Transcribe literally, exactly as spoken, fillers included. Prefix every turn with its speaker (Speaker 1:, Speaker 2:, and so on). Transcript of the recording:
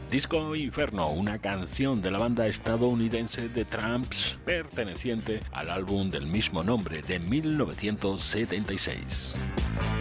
Speaker 1: Disco Inferno, una canción de la banda estadounidense The Tramps, perteneciente al álbum del mismo nombre de mil novecientos setenta y seis.